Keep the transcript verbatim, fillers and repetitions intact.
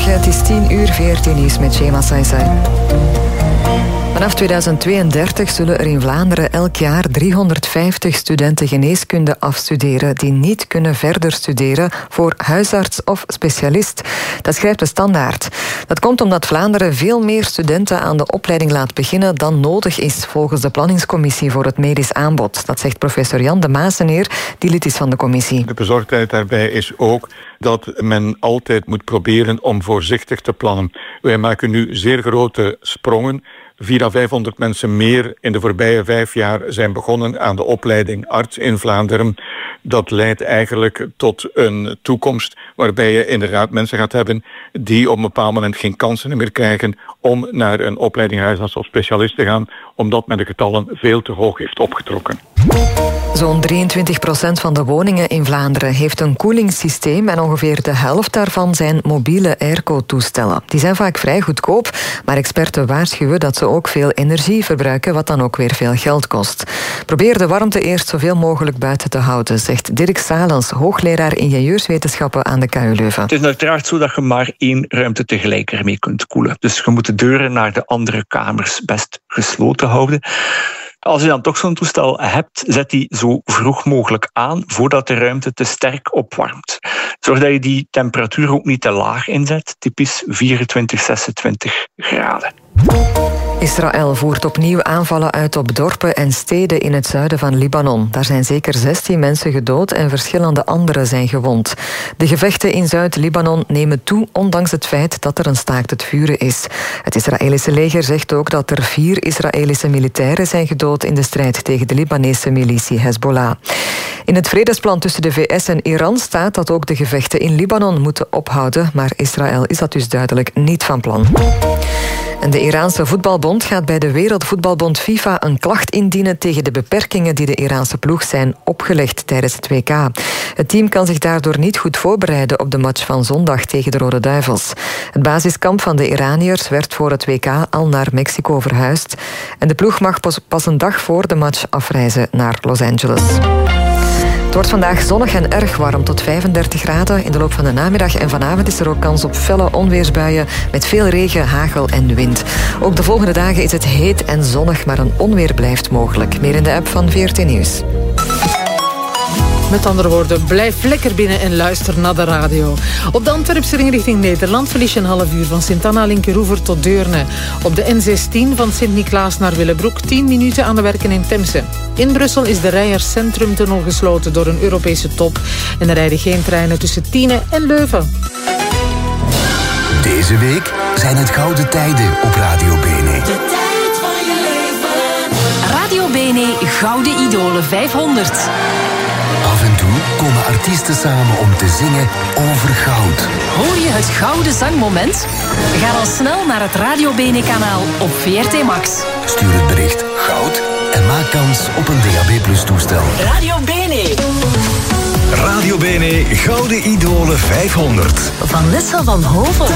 Goedemorgen, het is tien uur, V R T Nieuws met Shema Saisai. Vanaf tweeduizend tweeëndertig zullen er in Vlaanderen elk jaar driehonderdvijftig studenten geneeskunde afstuderen die niet kunnen verder studeren voor huisarts of specialist. Dat schrijft de Standaard. Dat komt omdat Vlaanderen veel meer studenten aan de opleiding laat beginnen dan nodig is volgens de planningscommissie voor het medisch aanbod. Dat zegt professor Jan de Maaseneer, die lid is van de commissie. De bezorgdheid daarbij is ook dat men altijd moet proberen om voorzichtig te plannen. Wij maken nu zeer grote sprongen. vierhonderd à vijfhonderd mensen meer in de voorbije vijf jaar zijn begonnen aan de opleiding arts in Vlaanderen. Dat leidt eigenlijk tot een toekomst waarbij je inderdaad mensen gaat hebben die op een bepaald moment geen kansen meer krijgen om naar een opleiding huisarts of specialist te gaan, omdat men de getallen veel te hoog heeft opgetrokken. Zo'n drieëntwintig procent van de woningen in Vlaanderen heeft een koelingssysteem en ongeveer de helft daarvan zijn mobiele airco-toestellen. Die zijn vaak vrij goedkoop, maar experten waarschuwen dat ze ook veel energie verbruiken, wat dan ook weer veel geld kost. Probeer de warmte eerst zoveel mogelijk buiten te houden, zegt Dirk Salens, hoogleraar ingenieurswetenschappen aan de K U Leuven. Het is uiteraard zo dat je maar één ruimte tegelijk ermee kunt koelen. Dus je moet de deuren naar de andere kamers best gesloten houden. Als je dan toch zo'n toestel hebt, zet die zo vroeg mogelijk aan voordat de ruimte te sterk opwarmt. Zorg dat je die temperatuur ook niet te laag inzet, typisch vierentwintig, zesentwintig graden. Israël voert opnieuw aanvallen uit op dorpen en steden in het zuiden van Libanon. Daar zijn zeker zestien mensen gedood en verschillende anderen zijn gewond. De gevechten in Zuid-Libanon nemen toe, ondanks het feit dat er een staakt het vuren is. Het Israëlische leger zegt ook dat er vier Israëlische militairen zijn gedood in de strijd tegen de Libanese militie Hezbollah. In het vredesplan tussen de V S en Iran staat dat ook de gevechten in Libanon moeten ophouden, maar Israël is dat dus duidelijk niet van plan. En de Iraanse voetbalbond gaat bij de Wereldvoetbalbond FIFA een klacht indienen tegen de beperkingen die de Iraanse ploeg zijn opgelegd tijdens het W K. Het team kan zich daardoor niet goed voorbereiden op de match van zondag tegen de Rode Duivels. Het basiskamp van de Iraniërs werd voor het W K al naar Mexico verhuisd. En de ploeg mag pas, pas een dag voor de match afreizen naar Los Angeles. Het wordt vandaag zonnig en erg warm, tot vijfendertig graden. In de loop van de namiddag en vanavond is er ook kans op felle onweersbuien met veel regen, hagel en wind. Ook de volgende dagen is het heet en zonnig, maar een onweer blijft mogelijk. Meer in de app van V R T Nieuws. Met andere woorden, blijf lekker binnen en luister naar de radio. Op de Antwerpse ring richting Nederland verlies je een half uur van Sint-Anna-Linkeroever tot Deurne. Op de N zestien van Sint-Niklaas naar Willebroek tien minuten aan de werken in Temse. In Brussel is de Rijers Centrumtunnel gesloten door een Europese top. En er rijden geen treinen tussen Tiene en Leuven. Deze week zijn het gouden tijden op Radio Bene. De tijd van je leven. Radio Bene Gouden Idolen vijfhonderd. Af en toe komen artiesten samen om te zingen over goud. Hoor je het gouden zangmoment? Ga dan snel naar het Radio Bene kanaal op V R T Max. Stuur het bericht goud en maak kans op een D A B plus toestel. Radio Bene. Radio Bene Gouden Idolen vijfhonderd. Vanessa van Hoven.